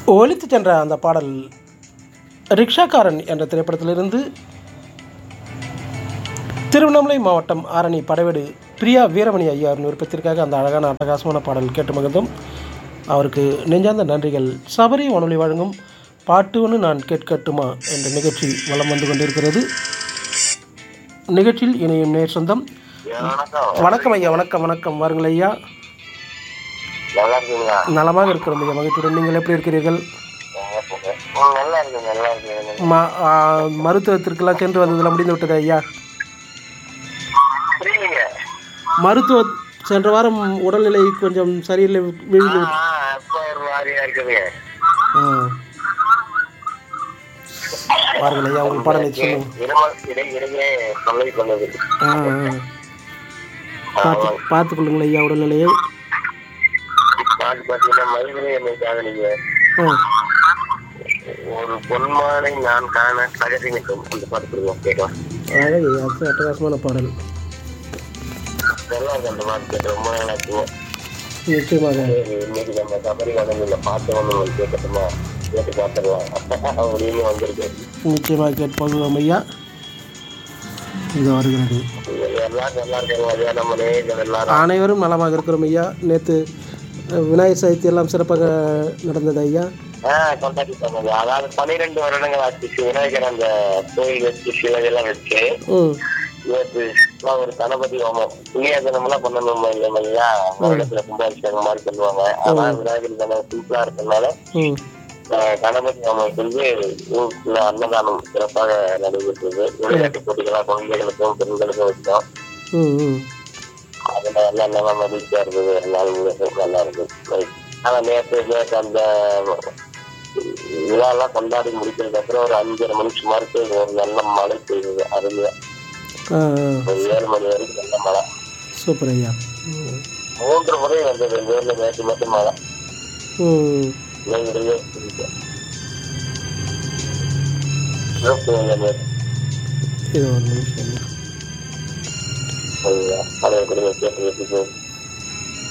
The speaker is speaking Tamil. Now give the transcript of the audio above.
ஒலித்து சென்ற அந்த பாடல் ரிக்ஷாக்காரன் என்ற திரைப்படத்திலிருந்து திருவண்ணாமலை மாவட்டம் ஆரணி படைவீடு பிரியா வீரமணி ஐயா விருப்பத்திற்காக அந்த அழகான அட்டகாசமான பாடல் கேட்டு மகிழ்ந்தோம். அவருக்கு நெஞ்சார்ந்த நன்றிகள். சபரி வானொலி வழங்கும் பாட்டு ஒன்று நான் கேட்கட்டுமா என்ற நிகழ்ச்சி வலம் வந்து கொண்டிருக்கிறது. நிகழ்ச்சியில் இணையும் நேர் சொந்தம். வணக்கம் ஐயா. வணக்கம் வணக்கம். வாருங்கள் ஐயா. நலமாக இருக்கிறோம் ஐயா, மகிழ்ச்சியுடன். நீங்கள் எப்படி இருக்கிறீர்கள்? மருத்துவத்திற்கெல்லாம் சென்று வந்ததெல்லாம் முடிந்து விட்டது ஐயா? மருத்துவ சென்ற வாரம் உடல்நிலை கொஞ்சம் சரியில்லை, விழுந்து வாருங்கள் ஐயா, உங்கள் பாடலை சொல்லுங்கள். பார்த்துக் கொள்ளுங்கள் ஐயா உடல்நிலையை. ஒரு பொன்மானை நான் காண தகுதி நிற்கும் அந்த பாட்டு கேட்கலாம். அட்டகாசமான பாடல். நல்லா இருக்கு அந்த பாட்டு கேட்க ரொம்ப நாள் ஆச்சுங்க. நிச்சயமாக இன்னைக்கு நம்ம சபரி வடங்கில் பாட்டு ஒன்று கேட்கட்டுமா, கேட்டு பார்த்துடலாம் அப்படின்னு வந்திருக்கு. நிச்சயமாக கேட்போம் ஐயா. இது வருகிறது. எல்லாரும் நல்லா இருக்காங்க ஐயா. நம்ம நேரில் எல்லாரும் அனைவரும் நலமாக இருக்கிறோம் ஐயா. நேற்று விநாயகர் சதுர்த்தி எல்லாம் சிறப்பாக நடந்தது ஐயா. கொண்டாடி பண்ணது. அதாவது 12 வருடங்கள் ஆச்சு விநாயகர் அந்த கோயில் வச்சு சிலையெல்லாம் வச்சு நேற்று ஒரு கணபதி ஹோமம் புண்ணியாசனம் எல்லாம் பண்ணணும் இல்லையா, இடத்துல கும்பாபிஷேகம் மாதிரி பண்ணுவாங்க. அதான் விநாயகர் தானே சிம்பிளா இருக்கனால கணபதி ஹோமம் செஞ்சு ஊருக்குள்ள அன்னதானம் சிறப்பாக நடைபெற்றது. விளையாட்டு போட்டிகளா குழந்தைகளுக்கும் பெண்களுக்கும் வச்சோம். அதுல எல்லாம் நல்லா மகிழ்ச்சியா இருந்தது. நாள் முழுக்க நல்லா இருக்குது. ஆனா நேற்று அந்த விழா எல்லாம் கொண்டாடி முடிக்கிறதுக்கு அப்புறம் ஒரு 5:30 மணிக்கு சுமாருக்கு ஒரு நல்ல மழை பெய்யுது. அருமையா ஒரு 7 மணி வரைக்கும் நல்ல மழை. சூப்பர் ஐயா. 3 முறை வந்தது எங்க ஊர்ல நேற்று மட்டும் மழை. இது ஒரு நிமிஷம். பழைய குடும்ப கேட்டு